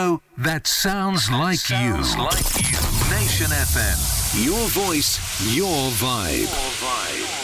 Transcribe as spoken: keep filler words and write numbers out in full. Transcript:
radio that sounds like Sounds you. like you. Nation F M. Your voice, your vibe. Your vibe.